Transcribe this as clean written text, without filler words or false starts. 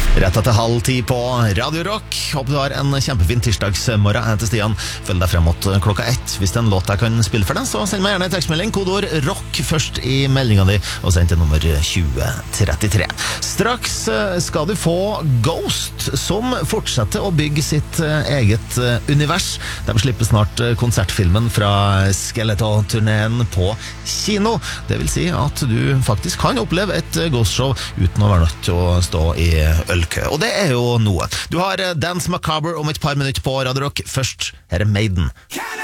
Rett etter 9:30 på Radio Rock. Håper du har en kjempefin tirsdagsmorgen. Jeg heter Stian. Følg deg frem mot 1:00. Hvis det er en låt jeg kan spille for deg, så send meg gjerne en tekstmelding. Kodeord ROCK først i meldingen din, og send til nummer 2033. Straks skal du få Ghost, som fortsetter å bygge sitt eget univers. De slipper snart konsertfilmen fra Skeletor-turneen på kino. Det vil si at du faktisk kan oppleve et Ghost-show uten å være nødt til å stå i ølkø. Og det er jo noe. Du har Dance Macabre om et par minutter på Radio Rock. Først, her er Maiden.